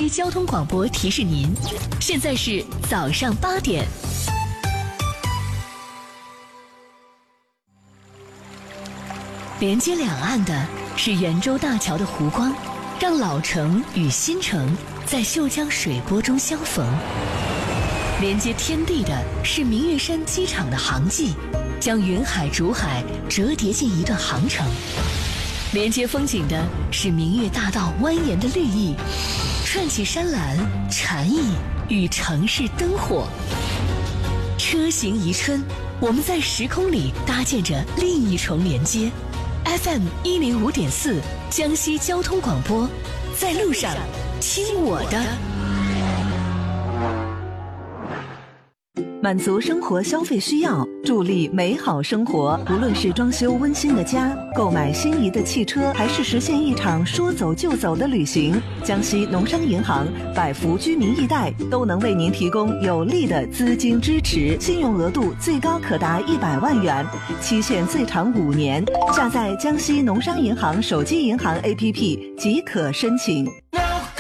西交通广播提示您，现在是早上8点。连接两岸的是圆洲大桥的湖光，让老城与新城在秀江水波中相逢。连接天地的是明月山机场的航迹，将云海竹海折叠进一段航程。连接风景的是明月大道蜿蜒的绿意，串起山岚、禅意与城市灯火。车行宜春，我们在时空里搭建着另一重连接。FM105.4江西交通广播，在路上听我的。 满足生活消费需要，助力美好生活。无论是装修温馨的家，购买心仪的汽车，还是实现一场说走就走的旅行，江西农商银行百福居民易贷都能为您提供有力的资金支持，信用额度最高可达100万元，期限最长5年。下载江西农商银行手机银行 APP 即可申请。